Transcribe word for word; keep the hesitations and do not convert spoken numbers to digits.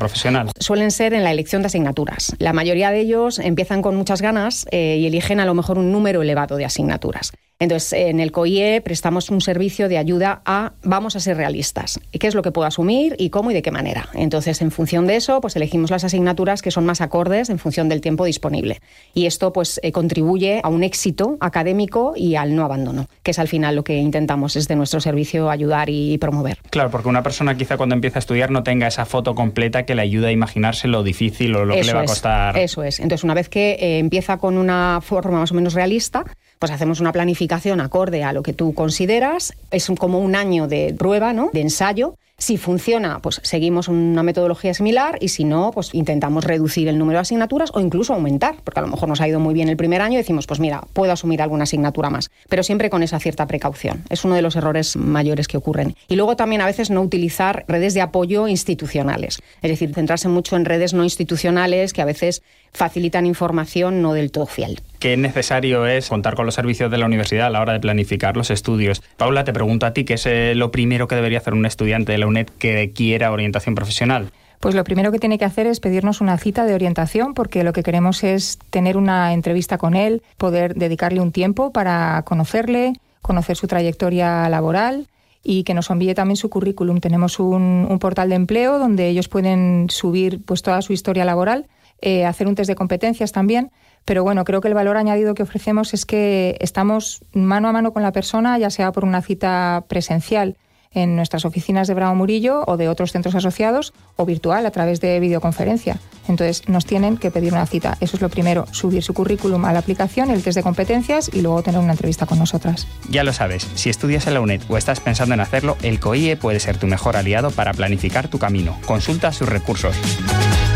profesional? Suelen ser en la elección de asignaturas. La mayoría de ellos empiezan con muchas ganas eh, y eligen a lo mejor un número elevado de asignaturas. Entonces, en el C O I E prestamos un servicio de ayuda a, vamos a ser realistas, qué es lo que puedo asumir y cómo y de qué manera. Entonces, en función de eso, pues elegimos las asignaturas que son más acordes en función del tiempo disponible. Y esto pues eh, contribuye a un éxito académico y al no abandono, que es al final lo que intentamos desde nuestro servicio ayudar y promover. Claro, porque una persona quizá cuando empieza a estudiar no tenga esa foto completa que le ayude a imaginarse lo difícil o lo eso que le va a es, costar. Eso es. Entonces, una vez que eh, empieza con una forma más o menos realista, pues hacemos una planificación acorde a lo que tú consideras. Es como un año de prueba, ¿no?, de ensayo. Si funciona, pues seguimos una metodología similar y si no, pues intentamos reducir el número de asignaturas o incluso aumentar, porque a lo mejor nos ha ido muy bien el primer año y decimos, pues mira, puedo asumir alguna asignatura más, pero siempre con esa cierta precaución. Es uno de los errores mayores que ocurren. Y luego también a veces no utilizar redes de apoyo institucionales, es decir, centrarse mucho en redes no institucionales que a veces facilitan información no del todo fiel. Qué necesario es contar con los servicios de la universidad a la hora de planificar los estudios. Paula, te pregunto a ti, ¿qué es eh, lo primero que debería hacer un estudiante de la UNED que quiera orientación profesional? Pues lo primero que tiene que hacer es pedirnos una cita de orientación, porque lo que queremos es tener una entrevista con él, poder dedicarle un tiempo para conocerle, conocer su trayectoria laboral y que nos envíe también su currículum. Tenemos un, un portal de empleo donde ellos pueden subir pues toda su historia laboral, eh, hacer un test de competencias también. Pero bueno, creo que el valor añadido que ofrecemos es que estamos mano a mano con la persona, ya sea por una cita presencial en nuestras oficinas de Bravo Murillo o de otros centros asociados, o virtual a través de videoconferencia. Entonces nos tienen que pedir una cita. Eso es lo primero, subir su currículum a la aplicación, el test de competencias y luego tener una entrevista con nosotras. Ya lo sabes, si estudias en la UNED o estás pensando en hacerlo, el C O I E puede ser tu mejor aliado para planificar tu camino. Consulta sus recursos.